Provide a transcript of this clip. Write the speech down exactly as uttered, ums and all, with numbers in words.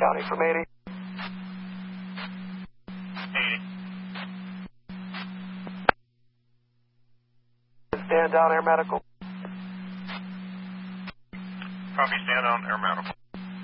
County from eighty. eighty. Stand down, Air Medical. Copy, stand on, Air Medical.